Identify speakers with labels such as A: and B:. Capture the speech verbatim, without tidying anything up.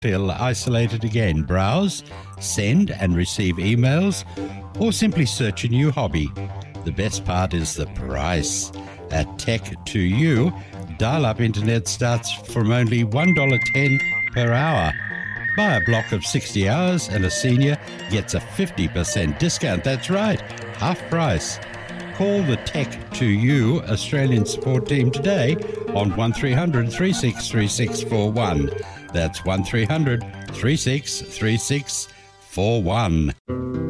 A: feel isolated again. Browse, send and receive emails, or simply search a new hobby. The best part is the price. At Tech to You, dial-up internet starts from only one dollar ten per hour. Buy a block of sixty hours and a senior gets a fifty percent discount. That's right, half price. Call the Tech to You Australian support team today on one three hundred, three six three six four one. That's one three hundred, three six three six four one.